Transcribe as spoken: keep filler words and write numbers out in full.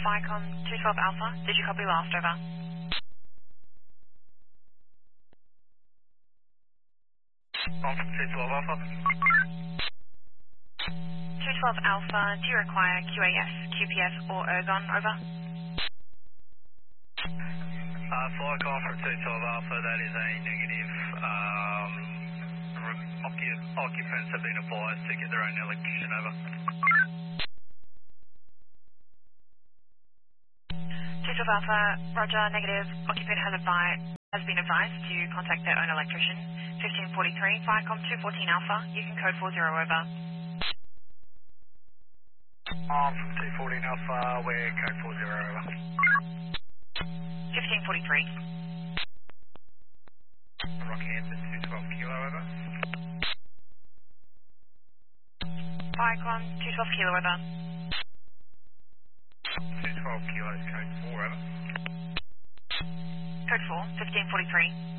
Vicom two twelve Alpha. Did you copy last? Over. On two twelve Alpha. two twelve Alpha, do you require Q A S, Q P S, or ergon? Over. Uh, flight call from two twelve Alpha, that is a negative. Um, occup occupants have been advised to get their own electrician. Over. two twelve Alpha, roger, negative. Occupant has, advised, has been advised to contact their own electrician. fifteen forty-three, Vicom two fourteen Alpha, you can code four zero. Over. On from two fourteen Alpha, we're code four zero. Over. fifteen forty-three. Rocky Answer two twelve Kilo. Over. Vicom two twelve Kilo. Over. two twelve Kilos, code four. Over. Code four, fifteen forty-three.